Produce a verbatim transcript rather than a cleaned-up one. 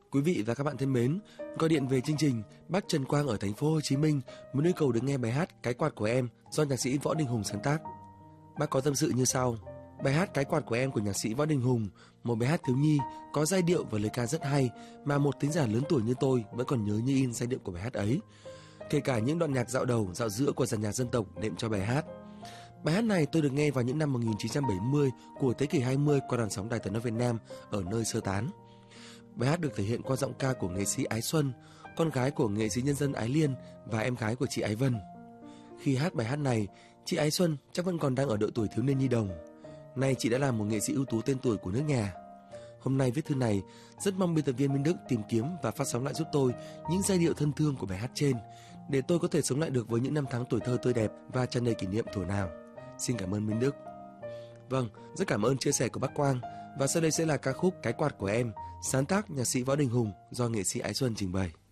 Quý vị và các bạn thân mến, gọi điện về chương trình, bác Trần Quang ở thành phố Hồ Chí Minh muốn yêu cầu được nghe bài hát Cái quạt của em do nhạc sĩ Võ Đình Hùng sáng tác. Bác có tâm sự như sau: bài hát Cái quạt của em của nhạc sĩ Võ Đình Hùng, một bài hát thiếu nhi có giai điệu và lời ca rất hay mà một thính giả lớn tuổi như tôi vẫn còn nhớ như in giai điệu của bài hát ấy. Kể cả những đoạn nhạc dạo đầu, dạo giữa của dàn nhạc dân tộc đệm cho bài hát. Bài hát này tôi được nghe vào những năm một nghìn chín trăm bảy mươi của thế kỷ hai mươi qua đàn sóng Đài Tiếng nói Việt Nam ở nơi sơ tán. Bài hát được thể hiện qua giọng ca của nghệ sĩ Ái Xuân, con gái của nghệ sĩ nhân dân Ái Liên và em gái của chị Ái Vân. Khi hát bài hát này, chị Ái Xuân chắc vẫn còn đang ở độ tuổi thiếu niên nhi đồng. Nay chị đã là một nghệ sĩ ưu tú tên tuổi của nước nhà. Hôm nay viết thư này, rất mong biên tập viên Minh Đức tìm kiếm và phát sóng lại giúp tôi những giai điệu thân thương của bài hát trên, để tôi có thể sống lại được với những năm tháng tuổi thơ tươi đẹp và tràn đầy kỷ niệm thuở nào. Xin cảm ơn Minh Đức. Vâng, rất cảm ơn chia sẻ của bác Quang. Và sau đây sẽ là ca khúc Cái quạt của em, sáng tác nhạc sĩ Võ Đình Hùng do nghệ sĩ Ái Xuân trình bày.